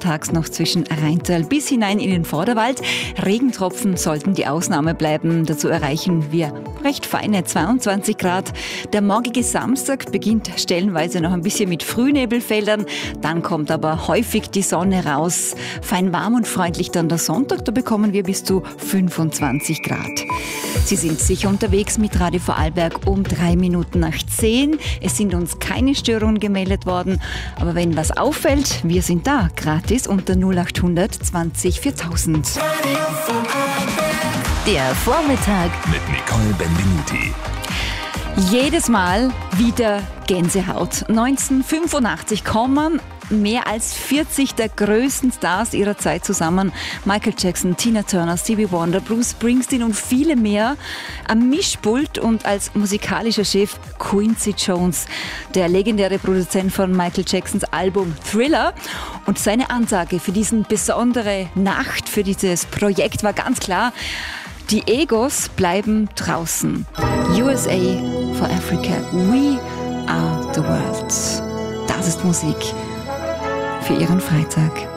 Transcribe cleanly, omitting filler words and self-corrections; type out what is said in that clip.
vormittags noch zwischen Rheintal bis hinein in den Vorderwald. Regentropfen sollten die Ausnahme bleiben. Dazu erreichen wir recht feine 22 Grad. Der morgige Samstag beginnt stellenweise noch ein bisschen mit Frühnebelfeldern. Dann kommt aber häufig die Sonne raus. Fein warm und freundlich dann der Sonntag. Da bekommen wir bis zu 25 Grad. Sie sind sicher unterwegs mit Radio Vorarlberg um 3 Minuten nach 10. Es sind uns keine Störungen gemeldet worden. Aber wenn was auffällt, wir sind da. Gratis unter 0800 20 4000. Der Vormittag mit Nicole Benvenuti. Jedes Mal wieder Gänsehaut. 1985 kommen mehr als 40 der größten Stars ihrer Zeit zusammen. Michael Jackson, Tina Turner, Stevie Wonder, Bruce Springsteen und viele mehr. Am Mischpult und als musikalischer Chef Quincy Jones, der legendäre Produzent von Michael Jacksons Album Thriller. Und seine Ansage für diese besondere Nacht, für dieses Projekt war ganz klar: die Egos bleiben draußen. USA for Africa. We are the world. Das ist Musik für Ihren Freitag.